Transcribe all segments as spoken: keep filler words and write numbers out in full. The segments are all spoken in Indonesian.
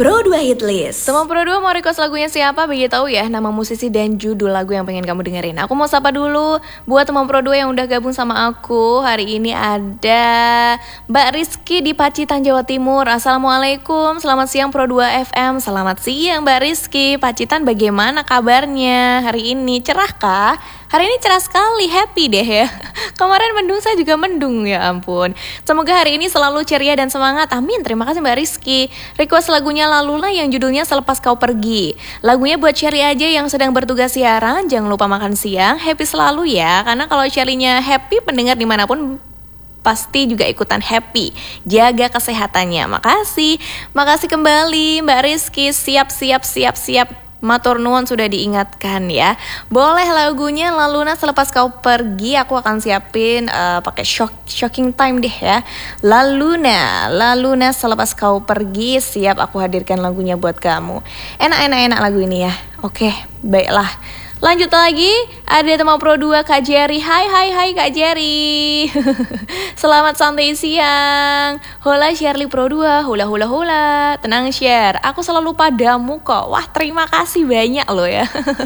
Pro dua Hit List. Teman Pro dua mau request lagunya siapa? Bagi tahu ya nama musisi dan judul lagu yang pengen kamu dengerin. Aku mau sapa dulu buat teman Pro dua yang udah gabung sama aku. Hari ini ada Mbak Rizky di Pacitan, Jawa Timur. Assalamualaikum, selamat siang Pro dua F M. Selamat siang Mbak Rizky. Pacitan bagaimana kabarnya hari ini? Cerah kah? Hari ini cerah sekali, happy deh ya. Kemarin mendung, saya juga mendung, ya ampun. Semoga hari ini selalu ceria dan semangat. Amin, terima kasih Mbak Rizky. Request lagunya Laluna yang judulnya Selepas Kau Pergi. Lagunya buat Sherry aja yang sedang bertugas siaran. Jangan lupa makan siang, happy selalu ya. Karena kalau Sherry-nya happy, pendengar dimanapun pasti juga ikutan happy. Jaga kesehatannya. Makasih. Makasih kembali Mbak Rizky. Siap, siap, siap, siap. Matur nuwun sudah diingatkan ya. Boleh lagunya Laluna Selepas Kau Pergi. Aku akan siapin uh, pakai shock, shocking time deh ya. Laluna, Laluna Selepas Kau Pergi. Siap, aku hadirkan lagunya buat kamu. Enak-enak-enak lagu ini ya. Oke, baiklah. Lanjut lagi, ada teman Pro dua Kak Jerry. Hai hai hai Kak Jerry. Selamat santai siang. Hola Shirley Pro dua, hula hula hula. Tenang share, aku selalu padamu kok. Wah, terima kasih banyak loh ya.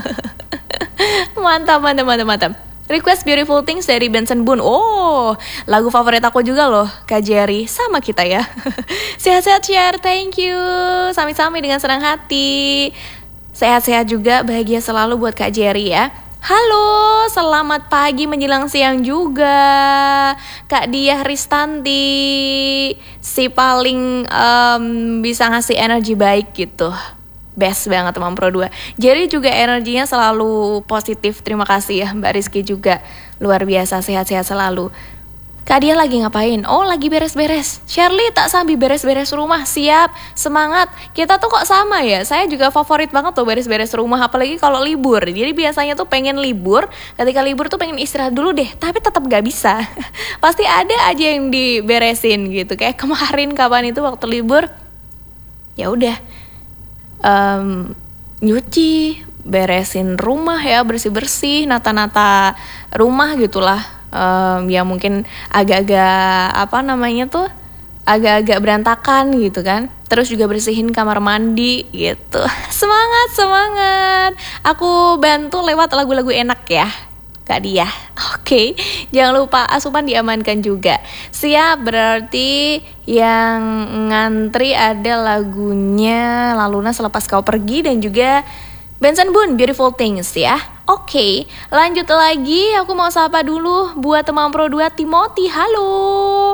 Mantap mantap mantap mantap. Request Beautiful Things dari Benson Boone. Oh, lagu favorit aku juga loh, Kak Jerry. Sama kita ya. Sehat-sehat share, thank you. Sami-sami dengan senang hati. Sehat-sehat juga, bahagia selalu buat Kak Jerry ya. Halo, selamat pagi menjelang siang juga Kak Diah Ristanti. Si paling um, bisa ngasih energi baik gitu. Best banget teman Pro dua. Jerry juga energinya selalu positif. Terima kasih ya Mbak Rizky juga. Luar biasa, sehat-sehat selalu. Kak Dia lagi ngapain? Oh, lagi beres-beres. Shirley tak sambil beres-beres rumah. Siap, semangat. Kita tuh kok sama ya. Saya juga favorit banget tuh beres-beres rumah, apalagi kalau libur. Jadi biasanya tuh pengen libur, ketika libur tuh pengen istirahat dulu deh, tapi tetap gak bisa. Pasti ada aja yang diberesin gitu. Kayak kemarin kapan itu waktu libur, ya udah um, nyuci, beresin rumah ya, bersih-bersih, nata-nata rumah gitulah. Um, ya mungkin agak-agak apa namanya tuh agak-agak berantakan gitu kan. Terus juga bersihin kamar mandi gitu. Semangat semangat. Aku bantu lewat lagu-lagu enak ya Kak Dia. Oke, jangan lupa asupan diamankan juga. Siap, berarti yang ngantri ada lagunya Laluna Selepas Kau Pergi dan juga Benson Boone Beautiful Things ya. Oke, lanjut lagi. Aku mau sapa dulu buat teman Pro dua Timothy. Halo.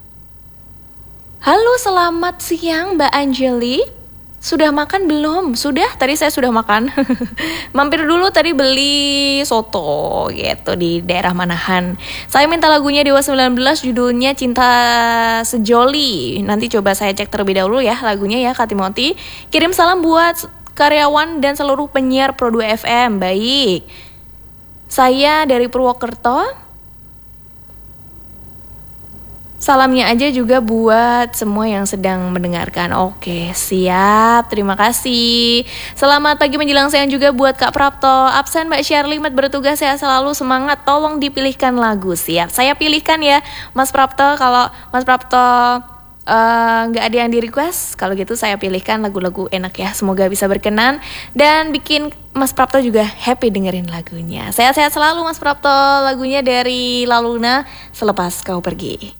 Halo, selamat siang Mbak Anjeli. Sudah makan belum? Sudah, tadi saya sudah makan. Mampir dulu tadi beli soto gitu di daerah Manahan. Saya minta lagunya Dewa sembilan belas judulnya Cinta Sejoli. Nanti coba saya cek terlebih dahulu ya lagunya ya Kak Timothy. Kirim salam buat karyawan dan seluruh penyiar Pro dua F M. Baik. Saya dari Purwokerto. Salamnya aja juga buat semua yang sedang mendengarkan. Oke, siap. Terima kasih. Selamat pagi menjelang siang juga buat Kak Prapto. Absen Mbak Shirley, mat bertugas sehat selalu, semangat. Tolong dipilihkan lagu. Siap. Saya pilihkan ya Mas Prapto. Kalau Mas Prapto nggak uh, ada yang di request, kalau gitu saya pilihkan lagu-lagu enak ya, semoga bisa berkenan dan bikin Mas Prapto juga happy dengerin lagunya. Sehat-sehat selalu Mas Prapto. Lagunya dari Laluna Selepas Kau Pergi.